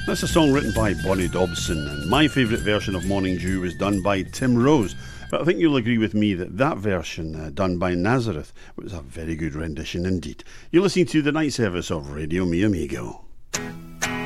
That's a song written by Bonnie Dobson, and my favourite version of Morning Dew was done by Tim Rose. But I think you'll agree with me that version done by Nazareth was a very good rendition indeed. You're listening to the night service of Radio Mi Amigo.